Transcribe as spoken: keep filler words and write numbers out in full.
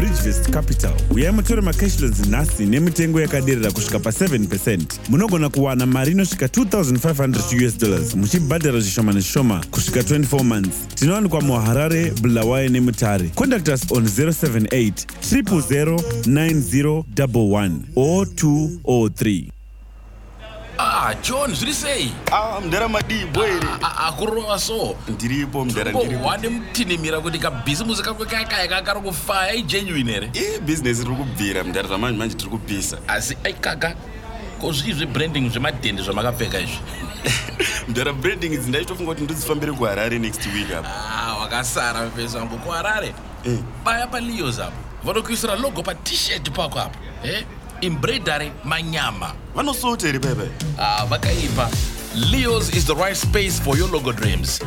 Bridgevest Capital. Uyai mutore macashloans nhasi nemitengo yakaderera kusvika pa seven percent. Munogona kuwana mari inosvika two thousand five hundred U S dollars muchibhadhara zvishoma nezvishoma kusvika twenty-four months. Tinowanikwa muHarare, Bulawayo neMutare. Contact us on zero seven eight, zero zero zero, nine zero one one or two zero three. Ah, John, zviri sei? Ah, mdara madi boy. Ah, akurowa so. Ndiripo mdara ndiripo. Wande mtinimira kuti ka business kako kaka kakari kufaya genuine ere. Eh, business iri kubvira mdara zvamanje manje tiri kupisa. Asi ai kaka. Ko zvizvi branding zvemadhende zvamakapfeka izvi. Mdara branding idzi ndaitofunga kuti ndodzifambire kuHarare next week apa. Ah, wakasara mfesa wangu kuHarare. Eh. Baya pa Leo's apo. Vanokuisira logo pa t-shirt pako apo. Eh? Embroidery manyama. Vanosota ere baba. Ah, vakaipa. Leo's is the right space for your logo dreams.